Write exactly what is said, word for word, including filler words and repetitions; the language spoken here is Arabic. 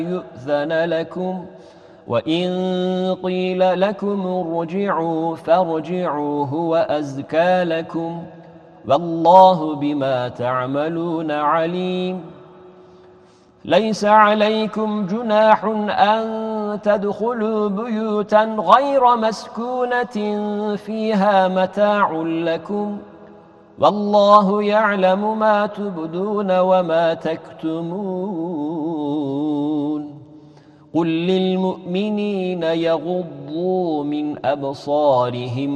يؤذن لكم وإن قيل لكم ارجعوا فارجعوا هو أزكى لكم والله بما تعملون عليم ليس عليكم جناح أن تدخلوا بيوتا غير مسكونة فيها متاع لكم والله يعلم ما تبدون وما تكتمون قل للمؤمنين يغضوا من أبصارهم